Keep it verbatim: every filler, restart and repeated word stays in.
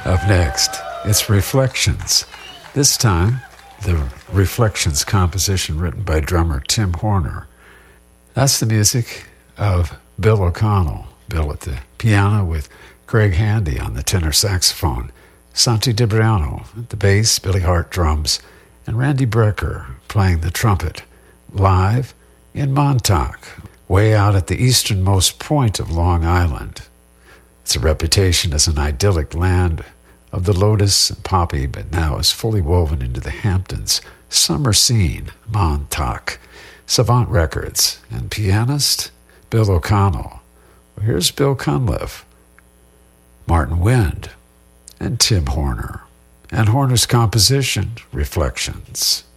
Up next, it's Reflections. This time, the Reflections composition written by drummer Tim Horner. That's the music of Bill O'Connell. Bill at the piano with Craig Handy on the tenor saxophone, Santi Debriano at the bass, Billy Hart drums, and Randy Brecker playing the trumpet, live in Montauk, way out at the easternmost point of Long Island. It's a reputation as an idyllic land of the lotus and poppy, but now is fully woven into the Hamptons summer scene, Montauk. Savant Records, and pianist Bill O'Connell. Well, here's Bill Cunliffe, Martin Wind, and Tim Horner, and Horner's composition, Reflections.